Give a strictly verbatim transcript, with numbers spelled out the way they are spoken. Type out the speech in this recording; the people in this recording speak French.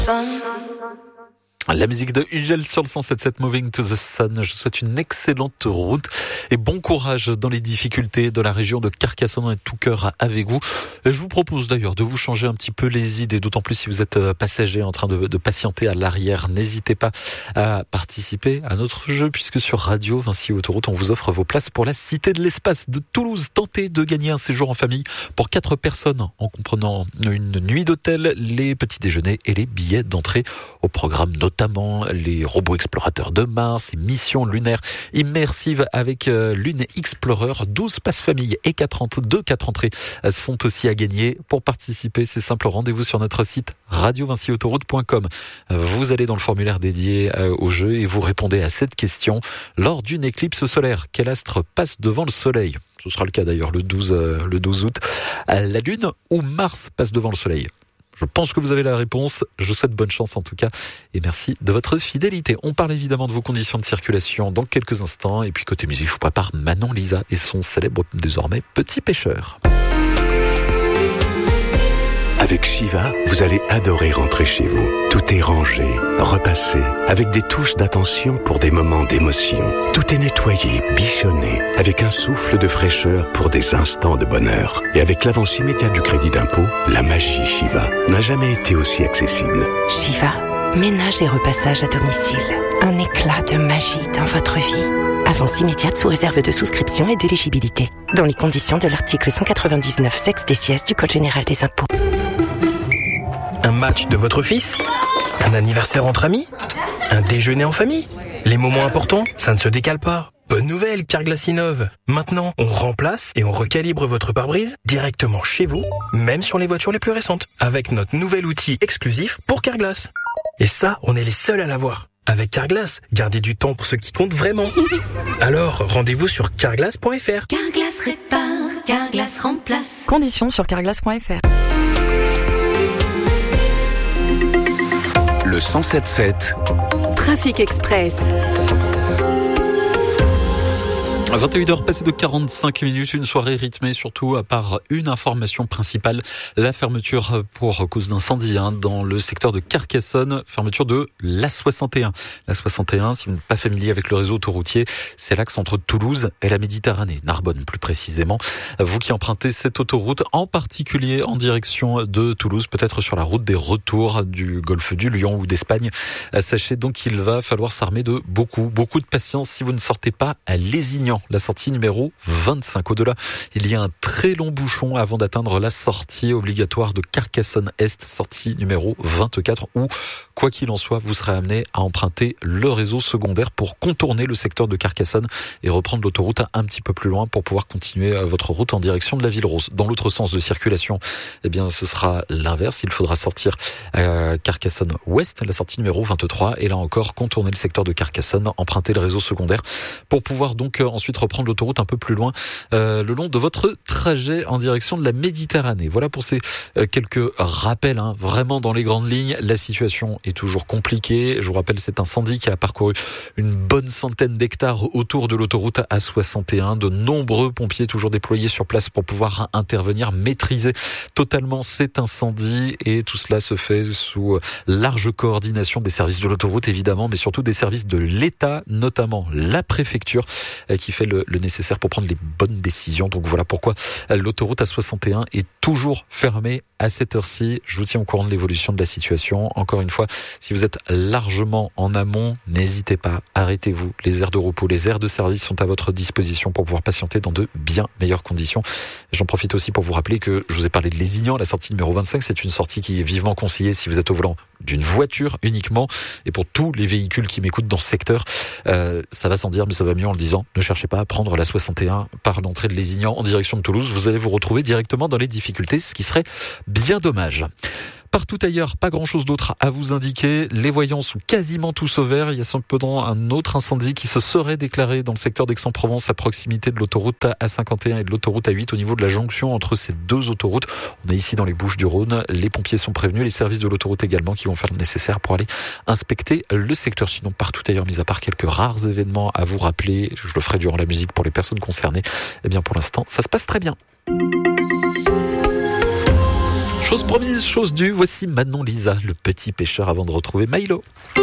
La musique de Ugel sur le cent sept sept Moving to the Sun. Je vous souhaite une excellente route et bon courage dans les difficultés de la région de Carcassonne. On est de tout cœur avec vous. Et je vous propose d'ailleurs de vous changer un petit peu les idées, d'autant plus si vous êtes passager en train de, de patienter à l'arrière. N'hésitez pas à participer à notre jeu puisque sur Radio Vinci Autoroute, on vous offre vos places pour la Cité de l'Espace de Toulouse. Tentez de gagner un séjour en famille pour quatre personnes en comprenant une nuit d'hôtel, les petits déjeuners et les billets d'entrée au programme notamment les robots explorateurs de Mars, les missions lunaires immersives avec euh, Lune Explorer. douze passes famille et quatre ent- deux quatre entrées sont aussi à gagner. Pour participer, c'est simple, rendez-vous sur notre site radio vinci autoroute point com. Vous allez dans le formulaire dédié euh, au jeu et vous répondez à cette question. Lors d'une éclipse solaire, quel astre passe devant le Soleil ? Ce sera le cas d'ailleurs le douze, euh, le douze août. La Lune ou Mars passe devant le Soleil ? Je pense que vous avez la réponse. Je vous souhaite bonne chance en tout cas. Et merci de votre fidélité. On parle évidemment de vos conditions de circulation dans quelques instants. Et puis côté musique, je vous prépare Manon Lisa et son célèbre désormais Petit Pêcheur. Avec Shiva, vous allez adorer rentrer chez vous. Tout est rangé, repassé, avec des touches d'attention pour des moments d'émotion. Tout est nettoyé, bichonné, avec un souffle de fraîcheur pour des instants de bonheur. Et avec l'avance immédiate du crédit d'impôt, la magie Shiva n'a jamais été aussi accessible. Shiva, ménage et repassage à domicile. Un éclat de magie dans votre vie. Avance immédiate sous réserve de souscription et d'éligibilité. Dans les conditions de l'article cent quatre-vingt-dix-neuf sexe des sièges du Code général des impôts. Un match de votre fils ? Un anniversaire entre amis ? Un déjeuner en famille ? Les moments importants, ça ne se décale pas. Bonne nouvelle, Carglass innove. Maintenant, on remplace et on recalibre votre pare-brise directement chez vous, même sur les voitures les plus récentes, avec notre nouvel outil exclusif pour Carglass. Et ça, on est les seuls à l'avoir. Avec Carglass, gardez du temps pour ce qui compte vraiment. Alors, rendez-vous sur carglass point f r. Carglass répare, Carglass remplace. Conditions sur carglass point f r. Le cent sept sept. Trafic Express. vingt et une heures passées de quarante-cinq minutes, une soirée rythmée surtout par une information principale, la fermeture pour cause d'incendie hein, dans le secteur de Carcassonne, fermeture de l'A soixante et un. L'A soixante et un, si vous n'êtes pas familier avec le réseau autoroutier, c'est l'axe entre Toulouse et la Méditerranée, Narbonne plus précisément. Vous qui empruntez cette autoroute, en particulier en direction de Toulouse, peut-être sur la route des retours du golfe du Lion ou d'Espagne, sachez donc qu'il va falloir s'armer de beaucoup, beaucoup de patience si vous ne sortez pas à Lézignan. La sortie numéro vingt-cinq. Au-delà, il y a un très long bouchon avant d'atteindre la sortie obligatoire de Carcassonne-Est, sortie numéro vingt-quatre, où, quoi qu'il en soit, vous serez amené à emprunter le réseau secondaire pour contourner le secteur de Carcassonne et reprendre l'autoroute un petit peu plus loin pour pouvoir continuer votre route en direction de la Ville-Rose. Dans l'autre sens de circulation, eh bien, ce sera l'inverse. Il faudra sortir à Carcassonne-Ouest, la sortie numéro vingt-trois, et là encore, contourner le secteur de Carcassonne, emprunter le réseau secondaire pour pouvoir donc ensuite reprendre l'autoroute un peu plus loin euh, le long de votre trajet en direction de la Méditerranée. Voilà pour ces euh, quelques rappels, hein. Vraiment dans les grandes lignes, la situation est toujours compliquée. Je vous rappelle cet incendie qui a parcouru une bonne centaine d'hectares autour de l'autoroute A soixante et un. De nombreux pompiers toujours déployés sur place pour pouvoir intervenir, maîtriser totalement cet incendie, et tout cela se fait sous large coordination des services de l'autoroute évidemment, mais surtout des services de l'État, notamment la préfecture qui fait le, le nécessaire pour prendre les bonnes décisions. Donc voilà pourquoi l'autoroute A soixante et un est toujours fermée à cette heure-ci. Je vous tiens au courant de l'évolution de la situation. Encore une fois, si vous êtes largement en amont, n'hésitez pas, arrêtez-vous. Les aires de repos, les aires de service sont à votre disposition pour pouvoir patienter dans de bien meilleures conditions. J'en profite aussi pour vous rappeler que je vous ai parlé de Lézignan, la sortie numéro vingt-cinq, c'est une sortie qui est vivement conseillée si vous êtes au volant d'une voiture uniquement, et pour tous les véhicules qui m'écoutent dans ce secteur, euh, ça va sans dire, mais ça va mieux en le disant. Ne cherchez pas à prendre la soixante et un par l'entrée de Lézignan en direction de Toulouse. Vous allez vous retrouver directement dans les difficultés, ce qui serait bien dommage. Partout ailleurs, pas grand-chose d'autre à vous indiquer. Les voyants sont quasiment tous au vert. Il y a cependant un autre incendie qui se serait déclaré dans le secteur d'Aix-en-Provence à proximité de l'autoroute A cinquante et un et de l'autoroute A huit au niveau de la jonction entre ces deux autoroutes. On est ici dans les Bouches-du-Rhône. Les pompiers sont prévenus, les services de l'autoroute également qui vont faire le nécessaire pour aller inspecter le secteur. Sinon, partout ailleurs, mis à part quelques rares événements à vous rappeler, je le ferai durant la musique pour les personnes concernées, eh bien pour l'instant, ça se passe très bien. Chose promise, chose due, voici Manon Lisa, le petit pêcheur, avant de retrouver Milo.